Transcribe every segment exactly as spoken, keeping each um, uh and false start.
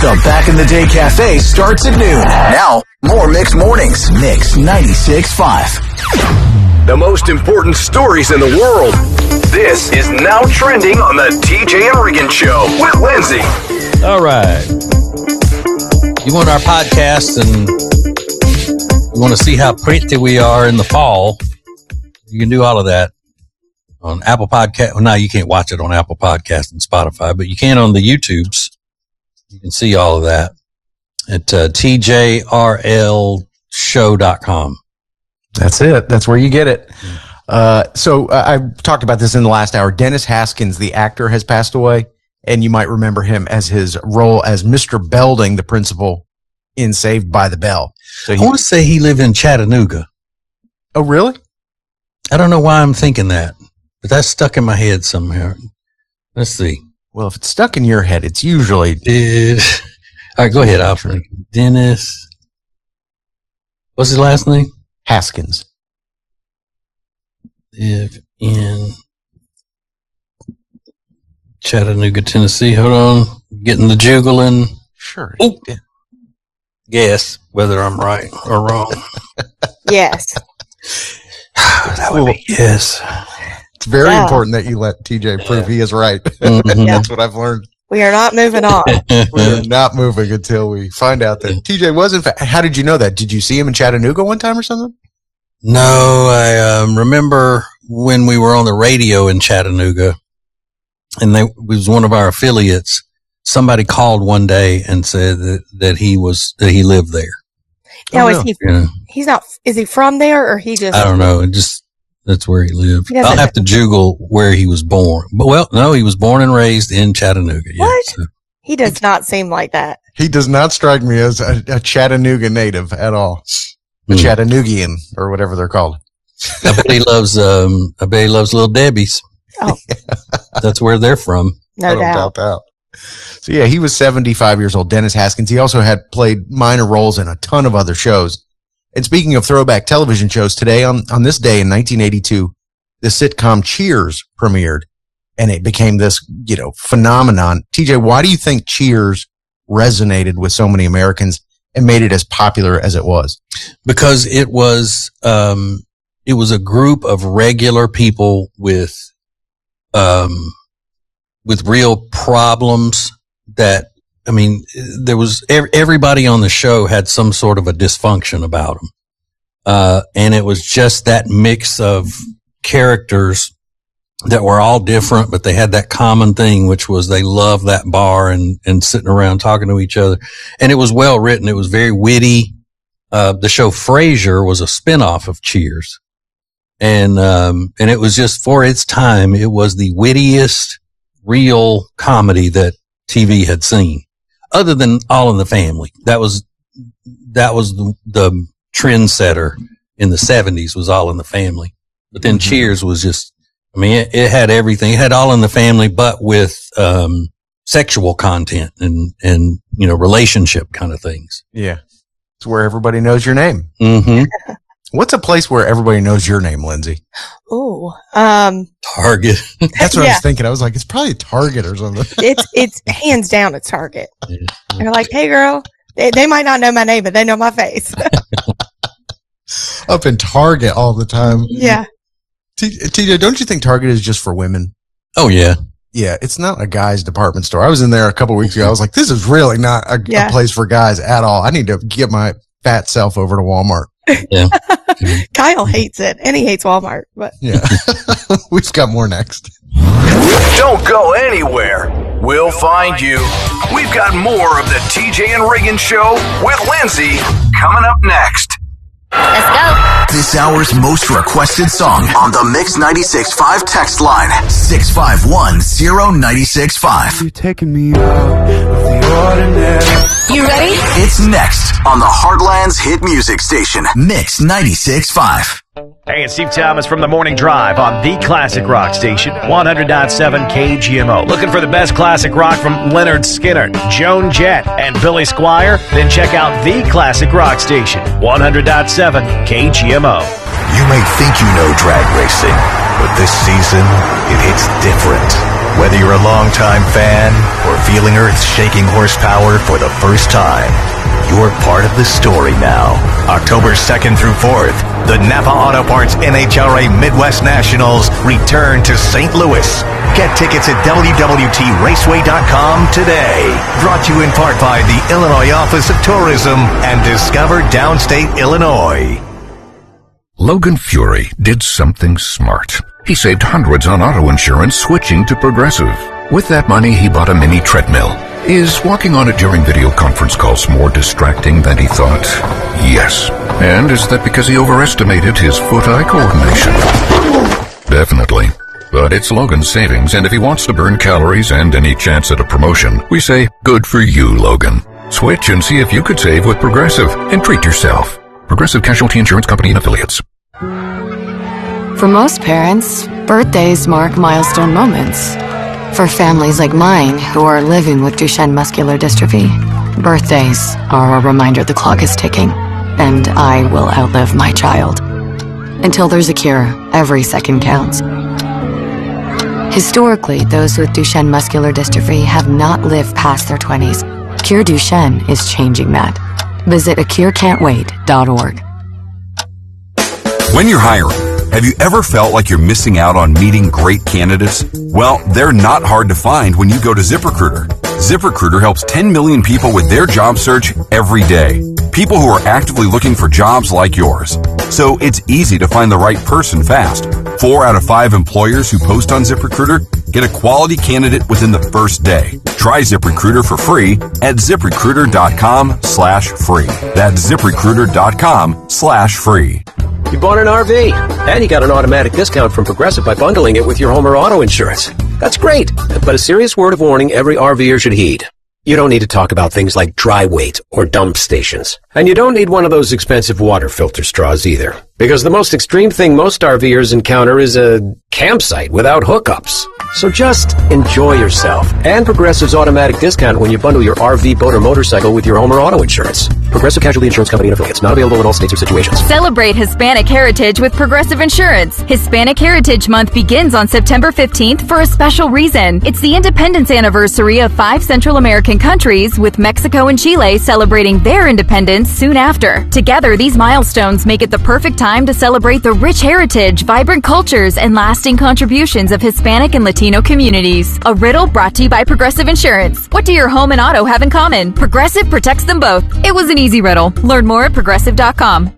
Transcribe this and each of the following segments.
The Back in the Day Cafe starts at noon. Now, more Mix Mornings. Mix ninety-six point five. The most important stories in the world. This is now trending on the T J and Regan Show with Lindsay. All right. You want our podcast and you want to see how pretty we are in the fall, you can do all of that on Apple Podcast. Well, now you can't watch it on Apple Podcast and Spotify, but you can on the YouTubes. You can see all of that at uh, T J R L show dot com. That's it. That's where you get it. Uh, so uh, I talked about this in the last hour. Dennis Haskins, the actor, has passed away, and you might remember him as his role as Mister Belding, the principal in Saved by the Bell. So he, I want to say he lived in Chattanooga. Oh, really? I don't know why I'm thinking that, but that's stuck in my head somehow. Let's see. Well, if it's stuck in your head, it's usually... Did, all right, go ahead, Alfred. Dennis. What's his last name? Haskins. Live in Chattanooga, Tennessee. Hold on. Getting the juggling. Sure. Oh. Guess whether I'm right or wrong. Yes. That would be yes. It's very Yeah. important that you let T J prove he is right. Mhm. That's what I've learned. We are not moving on. We're not moving until we find out that T J was in fact. How did you know that? Did you see him in Chattanooga one time or something? No, I um, remember when we were on the radio in Chattanooga, and they it was one of our affiliates. Somebody called one day and said that, that he was that he lived there. Now, Oh, is no. he? Yeah. He's not. Is he from there, or he just? I don't know. It just that's where he lived. He doesn't- I'll have to Google where he was born. But well, no, he was born and raised in Chattanooga. Yeah, What? so- He does not seem like that. He does not strike me as a, a Chattanooga native at all. A Hmm. Chattanoogian or whatever they're called. I bet he loves. Um, I bet he loves Little Debbie's. Oh. That's where they're from. No I don't doubt. doubt that. So yeah, he was seventy-five years old, Dennis Haskins. He also had played minor roles in a ton of other shows. And speaking of throwback television shows, today on, on this day in nineteen eighty-two, the sitcom Cheers premiered, and it became this, you know, phenomenon. T J, why do you think Cheers resonated with so many Americans and made it as popular as it was? Because it was um it was a group of regular people with um with real problems that I mean there was ev- everybody on the show had some sort of a dysfunction about them. Uh and it was just that mix of characters that were all different, but they had that common thing, which was they loved that bar and and sitting around talking to each other. And it was well written. It was very witty. Uh, the show Frasier was a spinoff of Cheers. And, um, and it was just for its time, it was the wittiest real comedy that T V had seen, other than All in the Family. That was, that was the, the trendsetter in the seventies was All in the Family. But then mm-hmm. Cheers was just, I mean, it, it had everything. It had All in the Family, but with, um, sexual content and, and, you know, relationship kind of things. Yeah. It's where everybody knows your name. Mm-hmm. What's a place where everybody knows your name, Lindsay? Ooh. Um, Target. That's what I Yeah. was thinking. I was like, it's probably Target or something. it's, it's hands down, it's Target. Yeah. They're like, hey girl, they, they might not know my name, but they know my face. Up in Target all the time. Yeah. T- TJ, don't you think Target is just for women? Oh, yeah. Yeah, it's not a guy's department store. I was in there a couple of weeks ago. I was like, this is really not a, Yeah. a place for guys at all. I need to get my fat self over to Walmart. Yeah. Kyle hates it, and he hates Walmart. But Yeah. We've got more next. Don't go anywhere. We'll find you. We've got more of the T J and Regan Show with Lindsay coming up next. Let's go. This hour's most requested song on the Mix ninety-six point five text line. six five one zero nine six five. You're taking me out of the ordinary. You ready? It's next on the Heartland's hit music station, Mix ninety-six point five. Hey, it's Steve Thomas from The Morning Drive on the Classic Rock Station, one hundred point seven K G M O. Looking for the best classic rock from Leonard Skinner, Joan Jett, and Billy Squier? Then check out the Classic Rock Station, one hundred point seven K G M O. You may think you know drag racing, but this season, it hits different. Whether you're a longtime fan or feeling Earth's shaking horsepower for the first time, you're part of the story now. October second through fourth, the Napa Auto Parts N H R A Midwest Nationals return to Saint Louis. Get tickets at W W T raceway dot com today. Brought to you in part by the Illinois Office of Tourism and Discover Downstate Illinois. Logan Fury did something smart. He saved hundreds on auto insurance switching to Progressive. With that money, he bought a mini treadmill. Is walking on it during video conference calls more distracting than he thought? Yes. And is that because he overestimated his foot-eye coordination? Definitely. But it's Logan's savings, and if he wants to burn calories and any chance at a promotion, we say, good for you, Logan. Switch and see if you could save with Progressive and treat yourself. Progressive Casualty Insurance Company and Affiliates. For most parents, birthdays mark milestone moments. For families like mine who are living with Duchenne muscular dystrophy, birthdays are a reminder the clock is ticking, and I will outlive my child. Until there's a cure, every second counts. Historically, those with Duchenne muscular dystrophy have not lived past their twenties. Cure Duchenne is changing that. Visit a cure can't wait dot org. When you're hiring, have you ever felt like you're missing out on meeting great candidates? Well, they're not hard to find when you go to ZipRecruiter. ZipRecruiter helps ten million people with their job search every day. People who are actively looking for jobs like yours. So it's easy to find the right person fast. Four out of five employers who post on ZipRecruiter get a quality candidate within the first day. Try ZipRecruiter for free at ZipRecruiter.com slash free. That's ZipRecruiter.com slash free. You bought an R V, and you got an automatic discount from Progressive by bundling it with your home or auto insurance. That's great, but a serious word of warning every RVer should heed. You don't need to talk about things like dry weight or dump stations. And you don't need one of those expensive water filter straws either. Because the most extreme thing most RVers encounter is a campsite without hookups. So just enjoy yourself. And Progressive's automatic discount when you bundle your R V, boat, or motorcycle with your home or auto insurance. Progressive Casualty Insurance Company and Affiliates. Not available in all states or situations. Celebrate Hispanic Heritage with Progressive Insurance. Hispanic Heritage Month begins on September fifteenth for a special reason. It's the independence anniversary of five Central American countries, with Mexico and Chile celebrating their independence soon after. Together, these milestones make it the perfect time to celebrate the rich heritage, vibrant cultures, and lasting contributions of Hispanic and Latino communities. A riddle brought to you by Progressive Insurance. What do your home and auto have in common? Progressive protects them both. It was an easy riddle. Learn more at progressive dot com.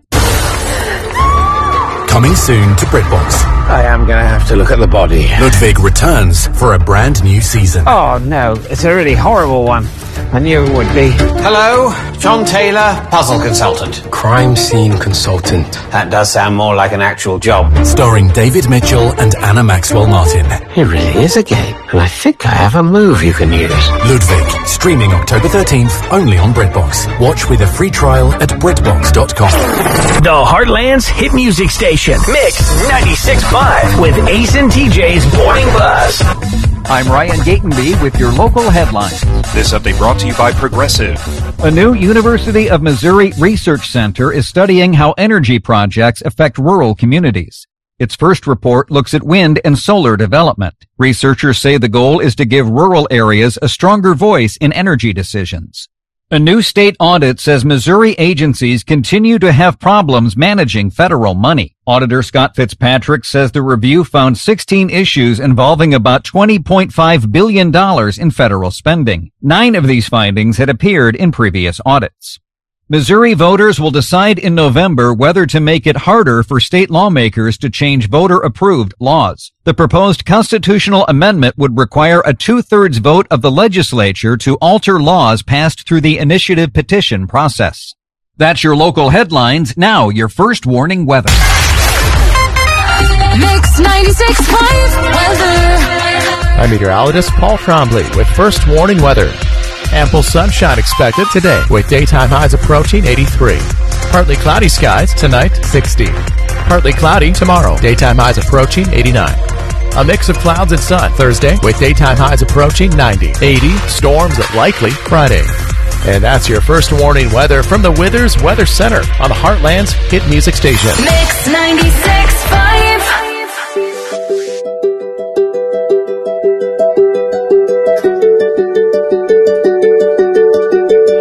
Coming soon to BritBox. I am going to have to look at the body. Ludwig returns for a brand new season. Oh, no. It's a really horrible one. I knew it would be. Hello, John Taylor, puzzle consultant. Crime scene consultant. That does sound more like an actual job. Starring David Mitchell and Anna Maxwell Martin. It really is a game, and I think I have a move you can use. Ludwig, streaming October thirteenth, only on BritBox. Watch with a free trial at BritBox dot com. The Heartland's hit music station, Mix ninety-six point five, with Ace and T J's Morning Buzz. I'm Ryan Gatenby with your local headlines. This update brought to you by Progressive. A new University of Missouri research center is studying how energy projects affect rural communities. Its first report looks at wind and solar development. Researchers say the goal is to give rural areas a stronger voice in energy decisions. A new state audit says Missouri agencies continue to have problems managing federal money. Auditor Scott Fitzpatrick says the review found sixteen issues involving about twenty point five billion dollars in federal spending. Nine of these findings had appeared in previous audits. Missouri voters will decide in November whether to make it harder for state lawmakers to change voter-approved laws. The proposed constitutional amendment would require a two-thirds vote of the legislature to alter laws passed through the initiative petition process. That's your local headlines. Now, your first warning weather. Mix ninety-six point five weather. I'm meteorologist Paul Trombley with first warning weather. Ample sunshine expected today with daytime highs approaching eighty-three. Partly cloudy skies tonight, sixty. Partly cloudy tomorrow, daytime highs approaching eighty-nine. A mix of clouds and sun Thursday with daytime highs approaching ninety. eighty, storms likely Friday. And that's your first warning weather from the Withers Weather Center on the Heartland's hit music station. Mix ninety-six point five.